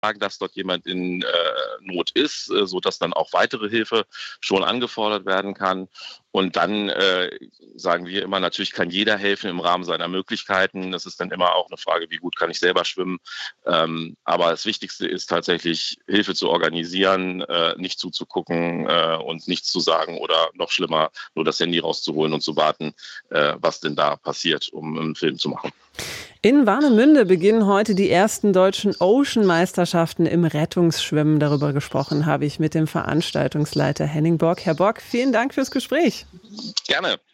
dass dort jemand in Not ist, sodass dann auch weitere Hilfe schon angefordert werden kann. Und dann sagen wir immer, natürlich kann jeder helfen im Rahmen seiner Möglichkeiten. Das ist dann immer auch eine Frage, wie gut kann ich selber schwimmen. Aber das Wichtigste ist tatsächlich, Hilfe zu organisieren, nicht zuzugucken und nichts zu sagen oder noch schlimmer, nur das Handy rauszuholen und zu warten, was denn da passiert, um einen Film zu machen. In Warnemünde beginnen heute die ersten deutschen Ocean-Meisterschaften im Rettungsschwimmen. Darüber gesprochen habe ich mit dem Veranstaltungsleiter Henning Bock. Herr Bock, vielen Dank fürs Gespräch. Gerne.